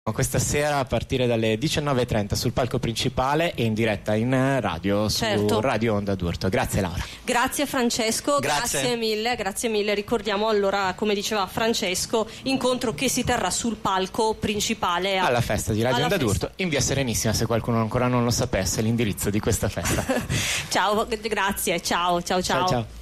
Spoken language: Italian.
Questa sera a partire dalle 19:30 sul palco principale e in diretta in radio su Radio Onda d'Urto. Grazie Laura. Grazie Francesco, grazie mille. Ricordiamo allora, come diceva Francesco, incontro che si terrà sul palco principale alla festa di Radio Onda d'Urto in via Serenissima, se qualcuno ancora non lo sapesse l'indirizzo di questa festa. Ciao, grazie, ciao.